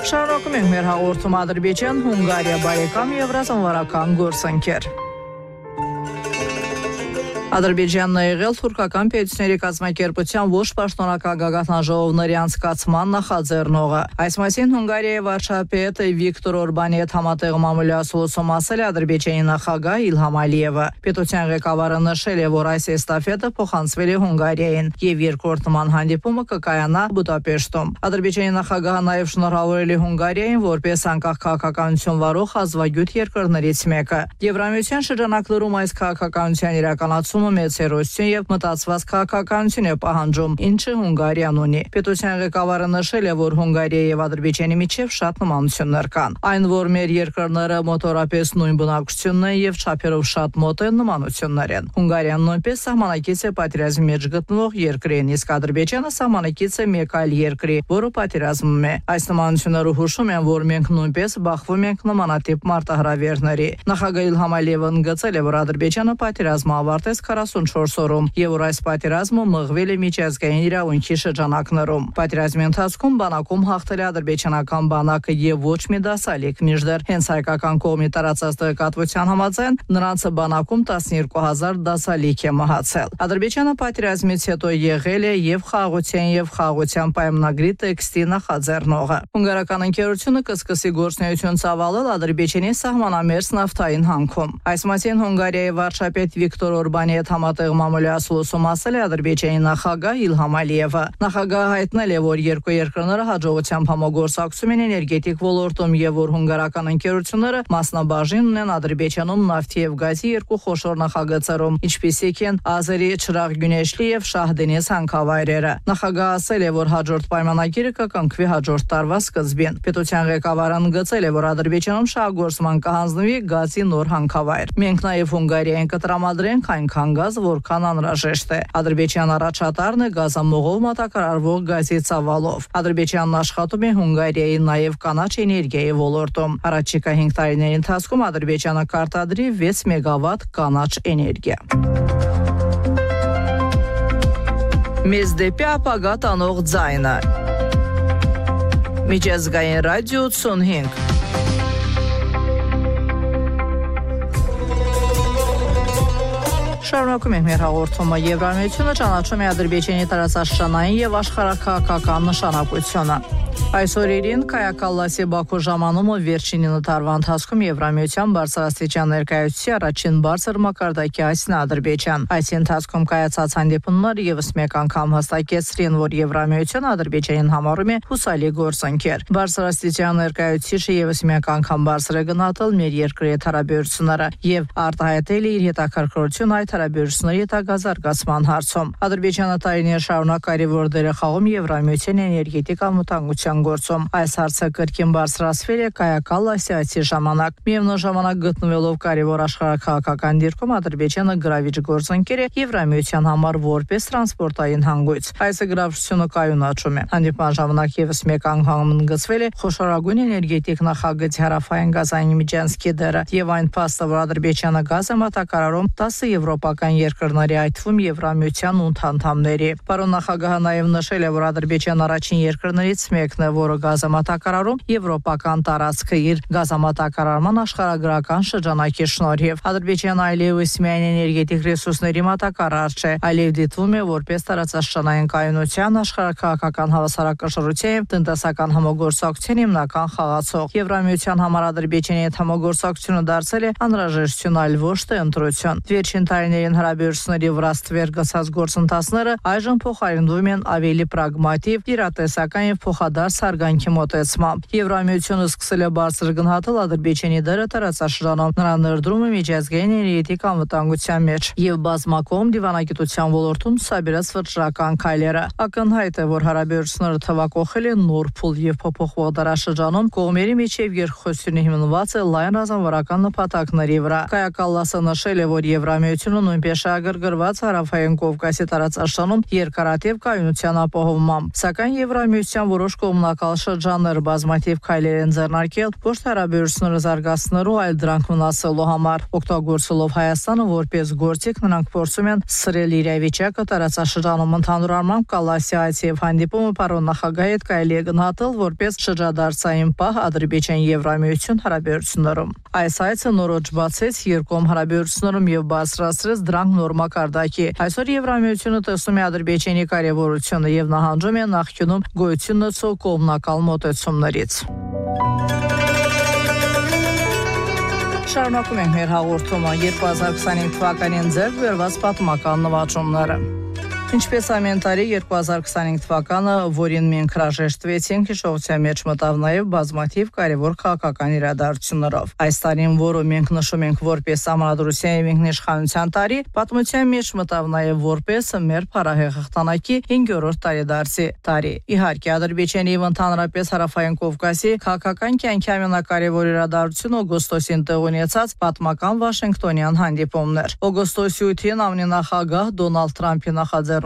Շարունակում ենք մեր հաղորդումը Ադրբեջան, Հունգարիա բարեկամ Եվրազանվարական գործընկեր։ Ադրբեջանն եղել թուրքական պետությունների կազմակերպության ոչ պաշտոնական գագաթնաժողովների անցկացման նախաձեռնողը։ Այս մասին Հունգարիայի վարչապետ Վիկտոր Օրբանի հետ համատեղ մամուլի ասուլուսում ասել է Ադրբեջանի նախագահ Իլհամ Ալիևը։ Պետության ղեկավարը նշել է, որ այս էստաֆետը փոխանցվել է Հունգարիային եւ երկրորդ նման հանդիպումը կկայանա Բուդապեշտում։ Ադրբեջանի նախագահը նաեւ շնորհավորել է Հունգարիային որպես անկախ քաղաքականություն վարող ազգագյուտ երկրներից մեկը։ Եվրամիության շրջանակներում այս քաղաքականության իրականացումը մեծ հերոսություն եւ մտածված քաղաքականություն է պահանջում, ինչը Հունգարիան ունի։ Պետության ղեկավարը նշել է, որ Հունգարիայի եւ Ադրբեջանի միջև շատ նմանություններ կան։ Այն, որ մեր երկրները մոտորապես նույն բնակչությունն են եւ չափերով շատ մոտ են, նմանություններ են։ Հունգարիան նույնպես սահմանակից է պատերազմի մեջ գտնվող երկրին, իսկ Ադրբեջանը սահմանակից է մեկ այլ երկրի, որը պատերազմում է։ Այս նմանությունները հուշում են, որ մենք նույնպես բախվում ենք նմանատիպ մարտահրավերների։ Նախագահ Իլհամ Ալիևն ընդգծել է, որ Ադրբեջանը պատերազմը ավարտեց 44 օրում եւ որ այս պատերազմը մղվել է միջազգային իրավունքի շրջանակներում։ Պատերազմի ընթացքում բանակում հաղթել է ադրբեջանական բանակը եւ ոչ մի դասալիկ, մինչդեռ հենց հայկական կողմի տարածած տեղեկատվության համաձայն նրանց բանակում 12000 դասալիկ է մահացել։ Ադրբեջանը պատերազմից հետո եղել է եւ խաղաղության պայմանագրի տեքստի նախաձեռնողը։ Հունգարական ընկերությունը կսկսի գործունեություն ծավալել Ադրբեջանի սահմանամերձ նավթային հանքում։ Այս մասին Հունգարիայի վարչապետ Վիկտոր Օրբանի հետ համատեղ մամուլի ասուլուսում ասել է Ադրբեջանի նախագահ Իլհամ Ալիևը։ Նախագահը հայտնել է, որ երկու երկրները հաջողությամբ համագործակցում են էներգետիկ ոլորտում եւ որ հունգարական ընկերությունները մասնաբաժին ունեն Ադրբեջանում նավթի եւ գազի երկու խոշոր նախագծերում, ինչպիսիք են Ազերի Չրաղ-Գյունեշլի եւ Շահդենիզ հանքավայրերը։ Նախագահը ասել է, որ հաջորդ պայմանագիրը կկնքվի հաջորդ տարվա սկզբին։ Պետության ղեկավարը ընդգծել է, որ Ադրբեջանում շահգործման կհանձնվի գազի նոր հանքավայր։ Մենք նաեւ Հունգարիային կտրամադրենք այնքան գազ, որքան անհրաժեշտ է։ Ադրբեջան առաջատարն է գազամողով մատակարարվող գազի ծավալով։ Ադրբեջանն աշխատում է Հունգարիայի նաև կանաչ էներգիայի ոլորտում։ Առաջիկա 5 տարիների ընթացքում Ադրբեջանը կարտադրի 6 մեգավատ կանաչ էներգիա։ Մեզ դեպի ապագա տանող ձայնը։ Միջազգային ռադիո 85։ Շարունակում ենք մեր հաղորդումը։ Եվրամիությունը ճանաչում է Ադրբեջանի տարածաշրջանային եւ աշխարհաքաղաքական նշանակությունը։ Այս օրերին Կայա Կալլասի Բաքու ժամանումը վերջին 9 տարվա ընթացքում Եվրամիության բարձրաստիճան ներկայացուցիչ առաջին բարձր մակարդակի այցն է Ադրբեջան։ Այսի ընթացքում կայացած հանդիպումները եւս մեկ անգամ հստակեցրին, որ Եվրամիությունը Ադրբեջանին համարում է հուսալի գործընկեր։ Բարձրաստիճան ներկայացուցիչը եւս մեկ անգամ բարձր է գնահատել մեր երկրի հարաբերությունները եւ արտահայտել իր հետաքրքրությունը այդ հարաբերությունների հետագազարգացման հարցում։ Ադրբեջանը տարիներ շարունակ կարևոր դեր է խաղում Եվրամիության էներգետիկ անվտանգության գործում։ Այս հարցը կրկին բարձրացվել է Կայա Կալլասի այցի ժամանակ։ Միևնույն ժամանակ գտնվելով կարևոր աշխարհաքաղաքական դիրքում Ադրբեջանը գրավիչ գործընկեր է Եվրամիության համար որպես տրանսպորտային հանգույց։ Այս գրավչությունը կայունացում է։ Հանդիպման ժամանակ եւս մեկ անգամ ընդգծվել է խոշորագույն էներգետիկ նախագծի հարավային գազային միջանցքի դերը եւ այն փաստը, որ Ադրբեջանը գազ է մատակարարում 10 եվրոպական երկրների, այդ թվում Եվրամիության անդամների։ Պարոն նախագահը նաեւ նշել է, որ Ադրբեջանը առաջին երկրներից մեկն է, որը գազ է մատակարարում եվրոպական տարածքը իր գազամատակարարման աշխարհագրական շրջանակի շնորհիվ։ Ադրբեջանը այլևս միայն էներգետիկ ռեսուրսների մատակարար չէ, այլև դիտվում է որպես տարածաշրջանային կայունության, աշխարհաքաղաքական հավասարակշռության եւ տնտեսական համագործակցության հիմնական խաղացող։ Եվրամիության համար Ադրբեջանի հետ համագործակցությունը դարձել է անհրաժեշտություն, այլ ոչ թե ընտրություն։ Վերջին տարիներին հարաբերությունների վրա ստվեր գցած գործընթացները այժմ փոխարինվում են ավելի պրագմատիկ, իրատեսական եւ փոխադարձ հարգանքի մոտեցմամբ։ Եվրամիությունը սկսել է բարձր գնահատել Ադրբեջանի դերը տարածաշրջանում, նրա ներդրումը միջազգային էներգետիկ անվտանգության մեջ եւ բազմակողմ դիվանագիտության ոլորտում ցուցաբերած վճռական քայլերը։ Ակնհայտ է, որ հարաբերությունները թվակողել են նոր փուլ եւ փոփոխվող դարաշրջանում կողմերի միջև երկխոսությունը հիմնված է լայն ռազմավարական նպատակների վրա։ Կայա Կալլասը նշել է, որ Եվրամիությունը նույնպես շահագրգռված Հարավային Կովկասի տարածաշրջանում երկարատև կայունության ապահովմամբ, սակայն Եվրամիության որոշ կողմներ Կողմնակալ շրջաններ բազմաթիվ քայլեր են ձեռնարկել ոչ թե հարաբերությունները զարգացնելու, այլ դրանք վնասելու համար։ Օգտագործելով Հայաստանը որպես գործիք, նրանք փորձում են սրել իրավիճակը տարածաշրջանում։ Ընդհանուր առմամբ Կալասի այցի եւ հանդիպումը պարոն նախագահի հետ կարելի է գնահատել որպես շրջադարձային պահ Ադրբեջան-Եվրամիություն հարաբերություններում։ Այս այցը նորոջ բացեց երկկողմ հարաբերություններում եւ բարձրացրեց դրանք նոր մակարդակի։ Այսօր Եվրամիությունը տեսնում է Ադրբեջանի կարևորությունը եւ նահանջում է նախկինում գոյություն ունեցող կողմնակալ մոտեցումներից։ Շարունակում ենք մեր հաղորդումը 2025 թվականին ձեռք բերված պատմական նվաճումները։ Ինչպես ամեն տարի 2025 թվականը, որին մենք հրաժեշտվեցինք, հիշողության մեջ մտավ նաև բազմաթիվ կարևոր քաղաքական իրադարձություններով։ Այս տարին, որը մենք նշում ենք որպես Սահմանադրության եւ ինքնիշխանության տարի, պատմության մեջ մտավ նաև որպես մեր փառահեղ հաղթանակի 5-րդ տարեդարձի տարի։ Իհարկե, Ադրբեջանի եւ ընդհանրապես Հարավային Կովկասի քաղաքական կյանքի ամենակարևոր իրադարձությունը օգոստոսին տեղ ունեցած պատմական Վաշինգտոնյան հանդիպումներ։ Օգոստոսի 8-ին ԱՄՆ նախագահ Դոնալդ Թրամփի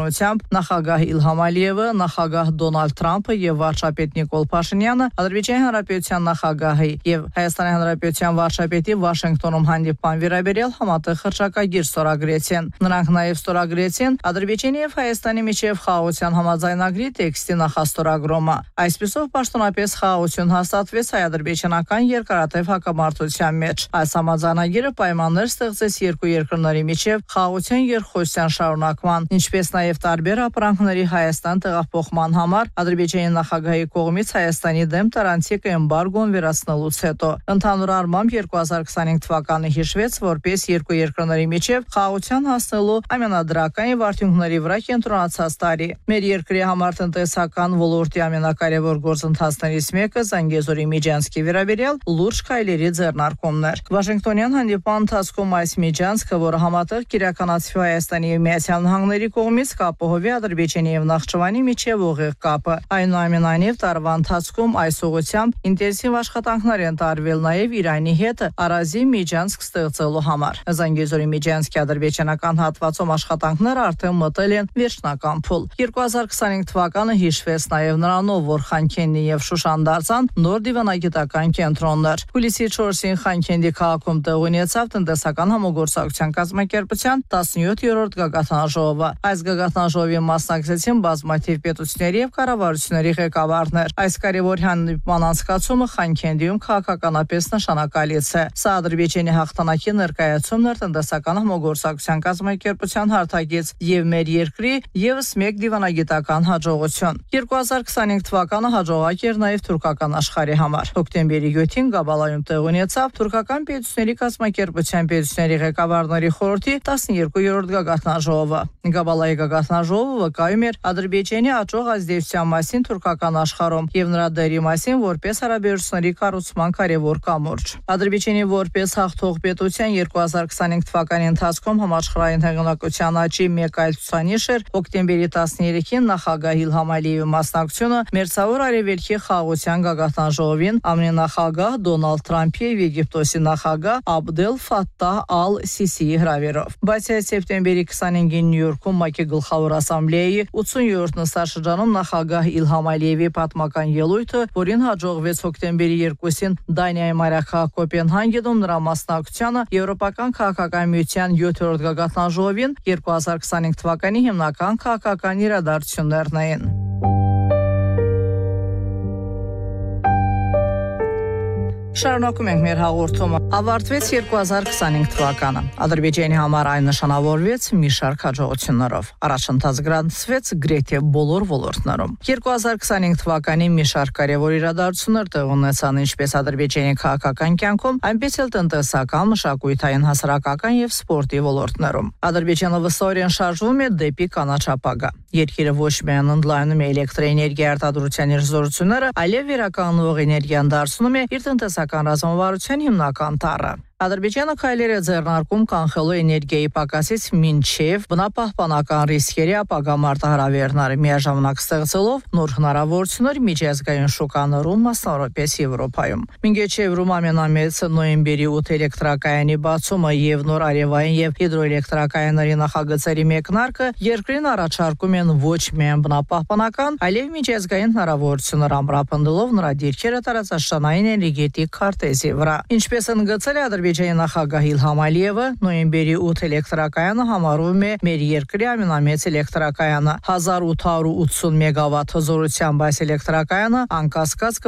նախագահ Իլհամ Ալիևը, նախագահ Դոնալդ Թրամփը եւ վարչապետ Նիկոլ Փաշինյանը Ադրբեջանի Հանրապետության նախագահի եւ Հայաստանի Հանրապետության վարչապետի Վաշինգտոնում հանդիպման վերաբերյալ համատեղ հռչակագիր ստորագրեցին։ Նրանք նաեւ ստորագրեցին Ադրբեջանի եւ Հայաստանի միջև խաղաղության համաձայնագրի տեքստի նախաստորագրումը։ Այսպիսով պաշտոնապես խաղաղություն հաստատվեց հայ-ադրբեջանական երկարատև հակամարտության մեջ։ Այս համաձայնագիրը պայմաններ ստեղծեց երկու երկրների միջև խաղաղության երկխոսության շարունակման, ինչպես նաև տարբեր ապրանքների Հայաստան տեղափոխման համար Ադրբեջանի նախագահի կողմից Հայաստանի դեմ տարանցիկ էմբարգոն վերացնելուց հետո։ Ընդհանուր առմամբ 2025 թվականը հիշվեց որպես երկու երկրների միջև խաղաղության հասնելու ամենադրական եւ արդյունքների վրա կենտրոնացած տարի։ Մեր երկրի համար տնտեսական ոլորտի ամենակարևոր գործընթացներից մեկը Զանգեզուրի Միջանցքի վերաբերյալ լուրջ քայլերի ձեռնարկումն էր։ Վաշինգտոնյան հանդիպման ընթացքում այս միջանցքը, որը համատեղ կիրականացվի Հայաստանի եւ Միացյալ Նահանգների կողմից կապահովի Ադրբեջանի եւ Նախճիվանի միջև ուղիղ կապը։ Այնուամենայնիվ տարվա ընթացքում այս ուղղությամբ ինտենսիվ աշխատանքներ են տարվել նաեւ Իրանի հետ Արազի միջանցք ստեղծելու համար։ Զանգեզուրի Միջանցքի ադրբեջանական հատվածում աշխատանքները արդեն մտել են վերջնական փուլ։ 2025 թվականը հիշվեց նաեւ նրանով, որ Խանքենդի եւ Շուշան դարձան նոր դիվանագիտական կենտրոններ։ Հուլիսի 4-ին Խանքենդի քաղաքում տեղ ունեցավ տնտեսական համագործակցության կազմակերպության 17-րդ գագաթնաժողովը։ Այս գագաթնաժողովի մասնակցեցին բազմաթիվ պետությունների եւ կառավարությունների ղեկավարներ։ Այս կարևոր հանդիպման անցկացումը Խանքենդիում քաղաքականապես նշանակալից է։ Սա Ադրբեջանի հաղթանակի ներկայացումն էր տնտեսական համագործակցության կազմակերպության հարթակից եւ մեր երկրի եւս մեկ դիվանագիտական հաջողություն։ 2025 թվականը հաջողակ էր նաեւ թուրքական աշխարհի համար։ Հոկտեմբերի 7-ին Գաբալայում տեղ ունեցավ թուրքական պետությունների կազմակերպության պետությունների ղեկավարների խորհրդի 12-րդ գագաթնաժողովը։ Գաբալայի գագաթնաժողովը վկայում էր Ադրբեջանի աճող ազդեցության մասին թուրքական աշխարհում եւ նրա դերի մասին որպես հարաբերությունների կառուցման կարևոր կամուրջ։ Ադրբեջանի որպես հաղթող պետության 2025 թվականի ընթացքում համաշխարհային հեղինակության աճի մեկ այլ ցուցանիշ էր հոկտեմբերի 13-ին նախագահ Իլհամ Ալիևի մասնակցությունը Մերձավոր Արևելքի խաղաղության գագաթնաժողովին ԱՄՆ նախագահ Դոնալդ Թրամփի եւ Եգիպտոսի նախագահ Աբդել Ֆաթահ Ալ-Սիսիի հրավերով։ Բայց սեպտեմբերի 25-ին Նյու Յորքում ՄԱԿ-ի գլխավոր ասամբլեայի 80-րդ նստաշրջանում նախագահ Իլհամ Ալիևի պատմական ելույթը, որին հաջողվեց հոկտեմբերի 2-ին Դանիայի մայրաքաղաք Կոպենհագենում նրա մասնակցությանը Եվրոպական քաղաքական միության 7-րդ գագաթնաժողովին 2025 թվականի հիմնական քաղաքական իրադարձություններն էին։ Շարունակում ենք մեր հաղորդումը։ Ավարտվեց 2025 թվականը։ Ադրբեջանի համար այն նշանավորվեց մի շարք հաջողություններով։ Առաջընթաց գրանցվեց գրեթե բոլոր ոլորտներում։ 2025 թվականի մի շարք կարևոր իրադարձություններ տեղ ունեցան ինչպես Ադրբեջանի քաղաքական կյանքում, այնպես էլ տնտեսական, մշակութային, հասարակական եւ սպորտի ոլորտներում։ Ադրբեջանը վստահորեն շարժվում է դեպի կանաչ ապագա։ Երկիրը ոչ միայն ընդլայնում է էլեկտրաէներգիա արտադրության իր զորությունները, այլև վերականգնվող էներգիան դարձնում է իր տնտեսական ռազմավարության հիմնական տառը։ Ադրբեջանը քայլեր է ձեռնարկում կանխելու էներգիայի պակասից մինչև բնապահպանական ռիսկերի ապագա մարտահրավերները միաժամանակ ստեղծելով նոր հնարավորություններ միջազգային շուկաներում, մասնավորապես Եվրոպայում։ Մինչև ամենամեծ նոյեմբերի 8 էլեկտրակայանի բացումը եւ նոր արևային եւ հիդրոէլեկտրակայանների նախագծերի մեկնարկը երկրին առաջարկում են ոչ միայն բնապահպանական, այլև միջազգային հնարավորություններ ամրապնդելով նրա դիրքերը տարածաշրջանային էներգետիկ քարտեզի վրա։ Ինչպես ընդգծել է Ադրբեջանի նախագահ Իլհամ Ալիևը, նոյեմբերի 8 էլեկտրակայանը համարվում է մեր երկրի ամենամեծ էլեկտրակայանը 1880 մեգավատ հզորությամբ այս էլեկտրակայանը անկասկած